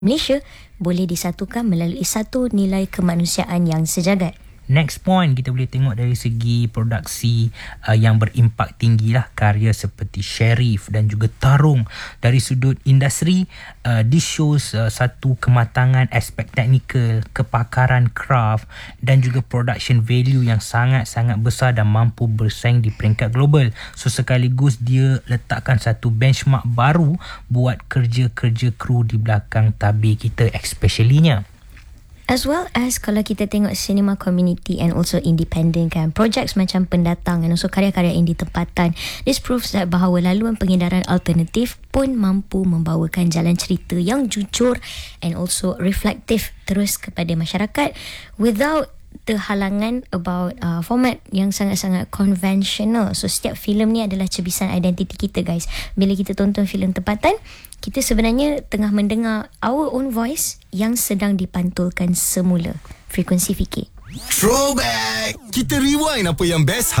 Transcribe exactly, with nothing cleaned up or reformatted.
Malaysia boleh disatukan melalui satu nilai kemanusiaan yang sejagat. Next point, kita boleh tengok dari segi produksi uh, yang berimpak tinggi lah, karya seperti Sherif dan juga Tarung. Dari sudut industri, uh, this shows uh, satu kematangan aspek teknikal, kepakaran craft dan juga production value yang sangat-sangat besar dan mampu bersaing di peringkat global. So sekaligus dia letakkan satu benchmark baru buat kerja-kerja kru di belakang tabir kita, especially-nya. As well as kalau kita tengok cinema community and also independent kan, projects macam Pendatang dan also karya-karya indie tempatan, this proves that bahawa laluan pengedaran alternatif pun mampu membawakan jalan cerita yang jujur and also reflektif terus kepada masyarakat without terhalangan about uh, format yang sangat-sangat konvensional. So setiap filem ni adalah cebisan identiti kita, guys. Bila kita tonton filem tempatan, kita sebenarnya tengah mendengar our own voice yang sedang dipantulkan semula, frekuensi fikir. Throwback. Kita rewind apa yang best